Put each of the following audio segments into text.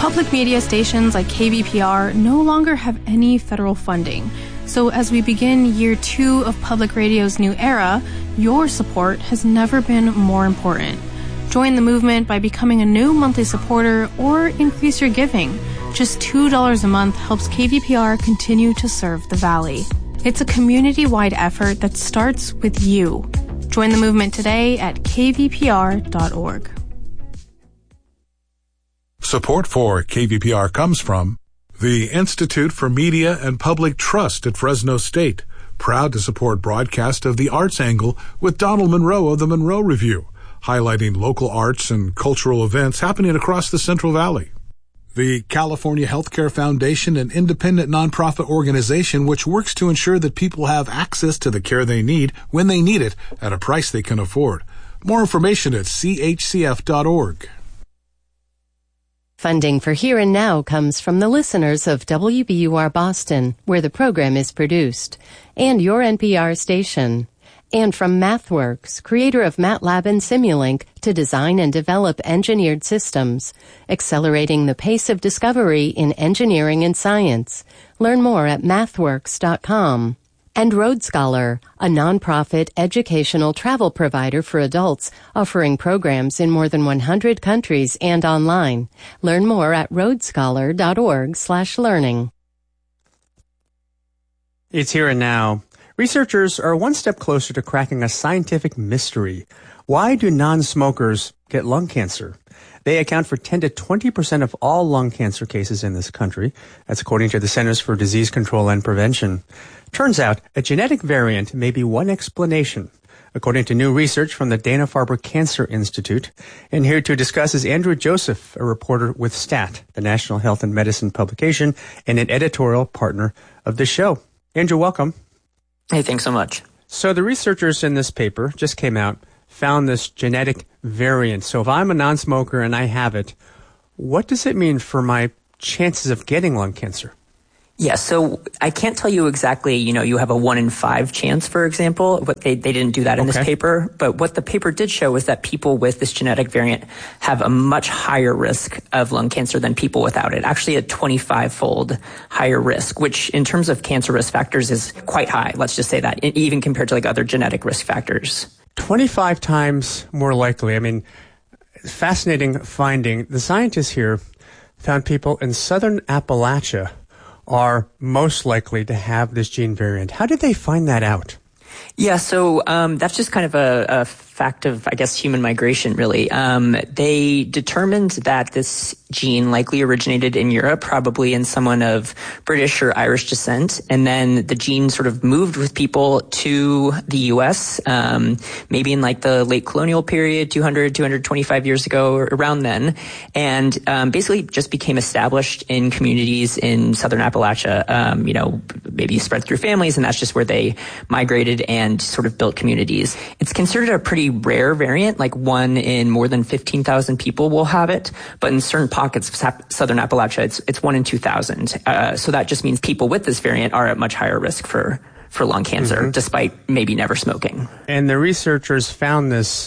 Public media stations like KVPR no longer have any federal funding. So as we begin year 2 of public radio's new era, your support has never been more important. Join the movement by becoming a new monthly supporter or increase your giving. Just $2 a month helps KVPR continue to serve the Valley. It's a community-wide effort that starts with you. Join the movement today at kvpr.org. Support for KVPR comes from the Institute for Media and Public Trust at Fresno State, proud to support broadcast of The Arts Angle with Donald Monroe of the Monroe Review, highlighting local arts and cultural events happening across the Central Valley. The California Healthcare Foundation, an independent nonprofit organization which works to ensure that people have access to the care they need when they need it at a price they can afford. More information at chcf.org. Funding for Here and Now comes from the listeners of WBUR Boston, where the program is produced, and your NPR station. And from MathWorks, creator of MATLAB and Simulink, to design and develop engineered systems, accelerating the pace of discovery in engineering and science. Learn more at mathworks.com. And Road Scholar, a nonprofit educational travel provider for adults, offering programs in more than 100 countries and online. Learn more at roadscholar.org/learning. It's Here and Now. Researchers are one step closer to cracking a scientific mystery. Why do non-smokers get lung cancer? They account for 10 to 20% of all lung cancer cases in this country. That's according to the Centers for Disease Control and Prevention. Turns out a genetic variant may be one explanation, according to new research from the Dana-Farber Cancer Institute. And here to discuss is Andrew Joseph, a reporter with STAT, the National Health and Medicine publication, and an editorial partner of the show. Andrew, welcome. Hey, thanks so much. So the researchers in this paper just came out, found this genetic variant. So if I'm a non-smoker and I have it, what does it mean for my chances of getting lung cancer? Yeah, so I can't tell you exactly, you have a 1 in 5 chance, for example. They didn't do that in this paper. But what the paper did show was that people with this genetic variant have a much higher risk of lung cancer than people without it. Actually, a 25-fold higher risk, which in terms of cancer risk factors is quite high. Let's just say that, even compared to other genetic risk factors. 25 times more likely. I mean, fascinating finding. The scientists here found people in southern Appalachia are most likely to have this gene variant. How did they find that out? Yeah, so that's just kind of a fact of, I guess, human migration, really. They determined that this gene likely originated in Europe, probably in someone of British or Irish descent, and then the gene sort of moved with people to the U.S., maybe in the late colonial period, 225 years ago, or around then, and basically just became established in communities in southern Appalachia, maybe spread through families, and that's just where they migrated and sort of built communities. It's considered a pretty rare variant, 1 in more than 15,000 people will have it, but in certain pockets of southern Appalachia, it's 1 in 2,000. So that just means people with this variant are at much higher risk for lung cancer, despite maybe never smoking. And the researchers found this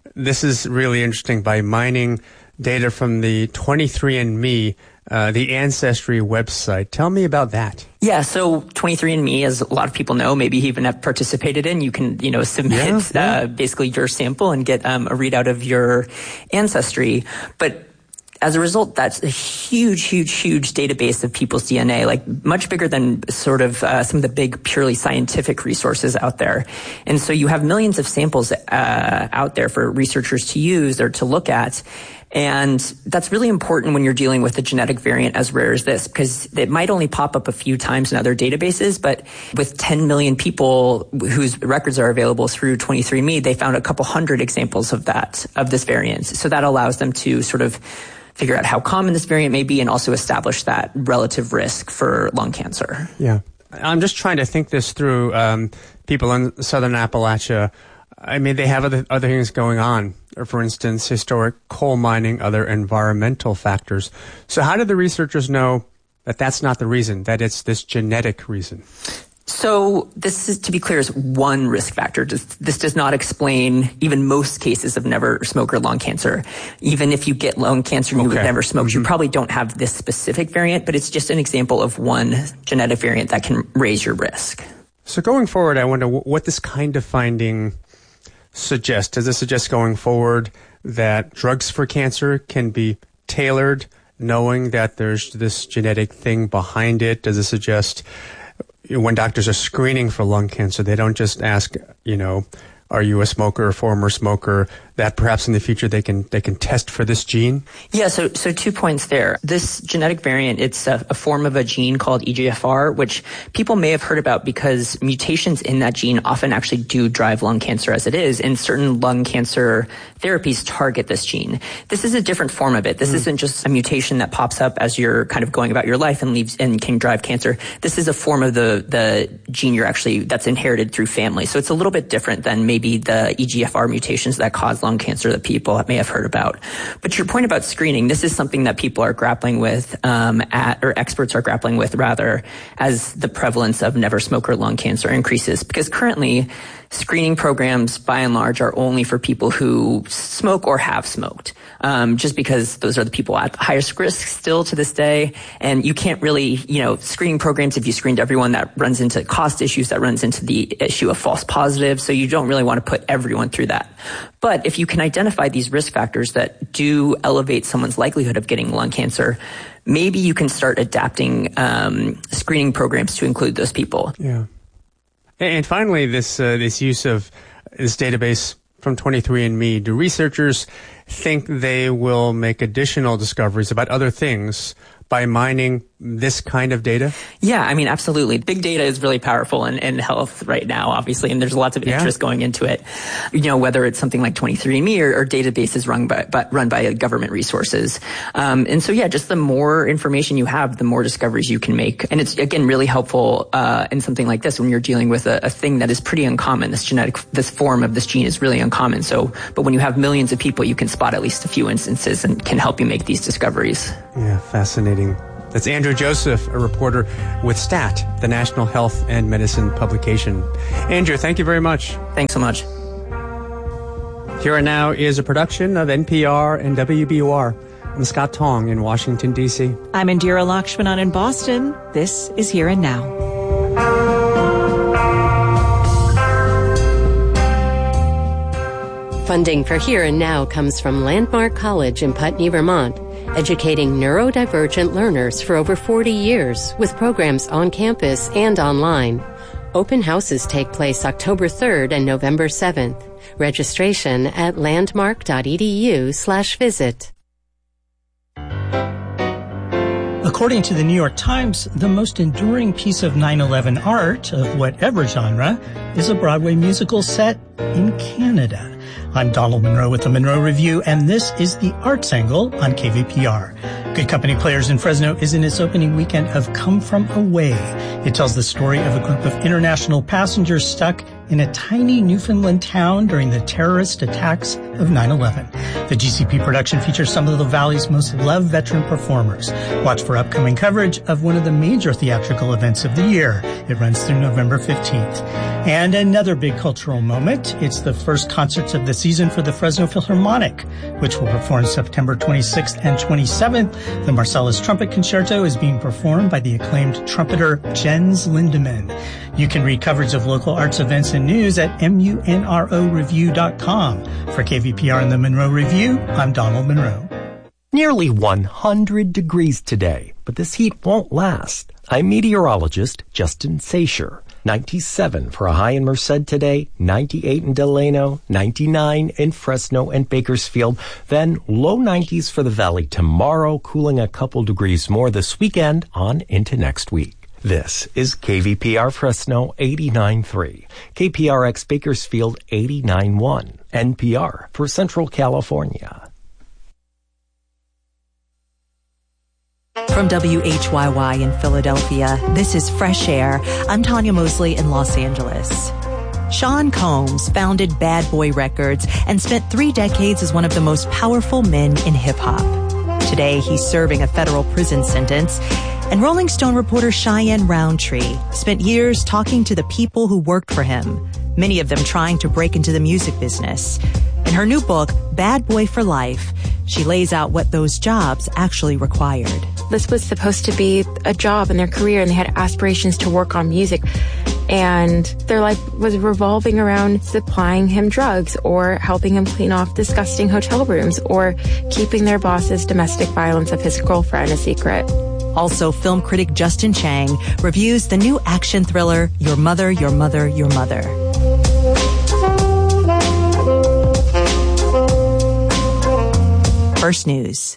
is really interesting, by mining data from the 23andMe, the Ancestry website. Tell me about that. Yeah, so 23andMe, as a lot of people know, maybe even have participated in, you can, submit basically your sample and get a readout of your ancestry. But as a result, that's a huge, huge, huge database of people's DNA, much bigger than sort of some of the big purely scientific resources out there. And so you have millions of samples out there for researchers to use or to look at. And that's really important when you're dealing with a genetic variant as rare as this, because it might only pop up a few times in other databases, but with 10 million people whose records are available through 23andMe, they found a couple hundred examples of this variant. So that allows them to sort of figure out how common this variant may be and also establish that relative risk for lung cancer. Yeah. I'm just trying to think this through. People in southern Appalachia, I mean, they have other things going on. For instance, historic coal mining, other environmental factors. So how did the researchers know that that's not the reason, that it's this genetic reason? So this is, to be clear, is one risk factor. This does not explain even most cases of never smoker lung cancer. Even if you get lung cancer and you have never smoked, you probably don't have this specific variant, but it's just an example of one genetic variant that can raise your risk. So going forward, I wonder what this kind of finding suggests. Does it suggest going forward that drugs for cancer can be tailored, knowing that there's this genetic thing behind it? Does it suggest when doctors are screening for lung cancer, they don't just ask, are you a smoker or former smoker, that perhaps in the future they can test for this gene? Yeah, so 2 points there. This genetic variant, it's a form of a gene called EGFR, which people may have heard about because mutations in that gene often actually do drive lung cancer as it is, and certain lung cancer therapies target this gene. This is a different form of it. This isn't just a mutation that pops up as you're kind of going about your life and can drive cancer. This is a form of the gene that's inherited through family. So it's a little bit different than maybe the EGFR mutations that cause lung cancer that people may have heard about. But your point about screening, this is something that people are grappling with, or experts are grappling with rather, as the prevalence of never smoker lung cancer increases. Because currently, screening programs, by and large, are only for people who smoke or have smoked, just because those are the people at highest risk still to this day. And you can't really, screening programs, if you screened everyone, that runs into cost issues, that runs into the issue of false positives. So you don't really want to put everyone through that. But if you can identify these risk factors that do elevate someone's likelihood of getting lung cancer, maybe you can start adapting screening programs to include those people. Yeah. And finally, this use of this database from 23andMe, do researchers think they will make additional discoveries about other things by mining this kind of data? Yeah, absolutely. Big data is really powerful in health right now, obviously, and there's lots of interest going into it. Whether it's something like 23andMe or databases run by government resources. And so, just the more information you have, the more discoveries you can make. And it's, again, really helpful in something like this when you're dealing with a thing that is pretty uncommon. This form of this gene is really uncommon. But when you have millions of people, you can spot at least a few instances and can help you make these discoveries. Yeah, fascinating. That's Andrew Joseph, a reporter with STAT, the National Health and Medicine publication. Andrew, thank you very much. Thanks so much. Here and Now is a production of NPR and WBUR. I'm Scott Tong in Washington, D.C. I'm Indira Lakshmanan in Boston. This is Here and Now. Funding for Here and Now comes from Landmark College in Putney, Vermont, educating neurodivergent learners for over 40 years with programs on campus and online. Open houses take place October 3rd and November 7th. Registration at landmark.edu/visit. According to the New York Times, the most enduring piece of 9/11 art, of whatever genre, is a Broadway musical set in Canada. I'm Donald Monroe with the Monroe Review, and this is the Arts Angle on KVPR. Good Company Players in Fresno is in its opening weekend of Come From Away. It tells the story of a group of international passengers stuck in a tiny Newfoundland town during the terrorist attacks of 9/11. The GCP production features some of the Valley's most loved veteran performers. Watch for upcoming coverage of one of the major theatrical events of the year. It runs through November 15th. And another big cultural moment. It's the first concerts of the season for the Fresno Philharmonic, which will perform September 26th and 27th. The Marcellus Trumpet Concerto is being performed by the acclaimed trumpeter Jens Lindemann. You can read coverage of local arts events and news at munroreview.com. For KVPR and the Monroe Review, I'm Donald Monroe. Nearly 100 degrees today, but this heat won't last. I'm meteorologist Justin Sacher. 97 for a high in Merced today, 98 in Delano, 99 in Fresno and Bakersfield, then low 90s for the Valley tomorrow, cooling a couple degrees more this weekend on into next week. This is KVPR Fresno 89.3, KPRX Bakersfield 89.1, NPR for Central California. From WHYY in Philadelphia, this is Fresh Air. I'm Tanya Mosley in Los Angeles. Sean Combs founded Bad Boy Records and spent 3 decades as one of the most powerful men in hip-hop. Today, he's serving a federal prison sentence, And Rolling Stone reporter Cheyenne Roundtree spent years talking to the people who worked for him, many of them trying to break into the music business. In her new book, Bad Boy for Life, she lays out what those jobs actually required. This was supposed to be a job in their career, and they had aspirations to work on music. And their life was revolving around supplying him drugs or helping him clean off disgusting hotel rooms or keeping their boss's domestic violence of his girlfriend a secret. Also, film critic Justin Chang reviews the new action thriller, Your Mother, Your Mother, Your Mother. First News.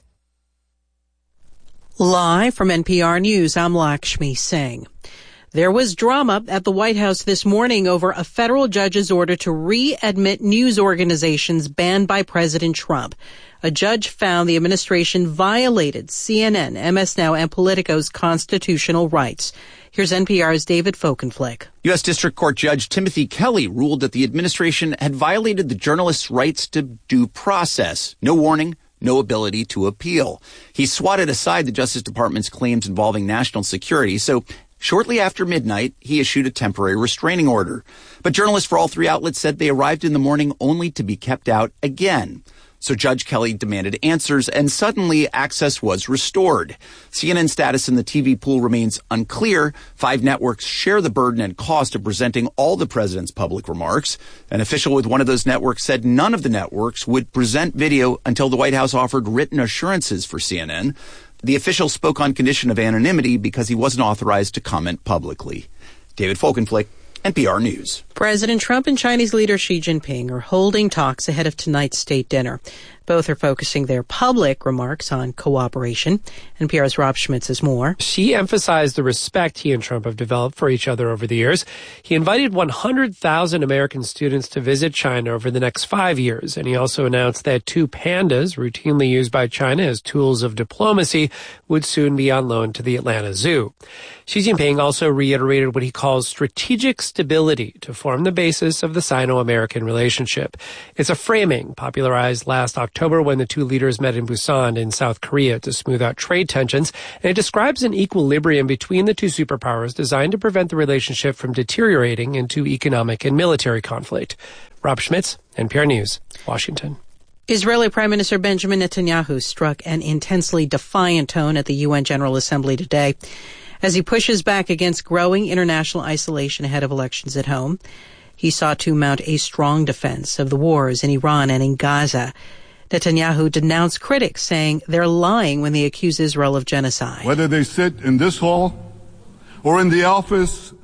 Live from NPR News, I'm Lakshmi Singh. There was drama at the White House this morning over a federal judge's order to readmit news organizations banned by President Trump. A judge found the administration violated CNN, MS Now, and Politico's constitutional rights. Here's NPR's David Folkenflik. U.S. District Court Judge Timothy Kelly ruled that the administration had violated the journalists' rights to due process. No warning, no ability to appeal. He swatted aside the Justice Department's claims involving national security, so shortly after midnight, he issued a temporary restraining order. But journalists for all three outlets said they arrived in the morning only to be kept out again. So Judge Kelly demanded answers, and suddenly access was restored. CNN's status in the TV pool remains unclear. 5 networks share the burden and cost of presenting all the president's public remarks. An official with one of those networks said none of the networks would present video until the White House offered written assurances for CNN. The official spoke on condition of anonymity because he wasn't authorized to comment publicly. David Folkenflik, NPR News. President Trump and Chinese leader Xi Jinping are holding talks ahead of tonight's state dinner. Both are focusing their public remarks on cooperation. NPR's Rob Schmitz has more. Xi emphasized the respect he and Trump have developed for each other over the years. He invited 100,000 American students to visit China over the next 5 years, and he also announced that 2 pandas, routinely used by China as tools of diplomacy, would soon be on loan to the Atlanta Zoo. Xi Jinping also reiterated what he calls strategic stability to form the basis of the Sino-American relationship. It's a framing popularized last October when the 2 leaders met in Busan in South Korea to smooth out trade tensions, and it describes an equilibrium between the 2 superpowers designed to prevent the relationship from deteriorating into economic and military conflict. Rob Schmitz, NPR News, Washington. Israeli Prime Minister Benjamin Netanyahu struck an intensely defiant tone at the UN General Assembly today as he pushes back against growing international isolation ahead of elections at home. He sought to mount a strong defense of the wars in Iran and in Gaza. Netanyahu denounced critics, saying they're lying when they accuse Israel of genocide. Whether they sit in this hall or in the office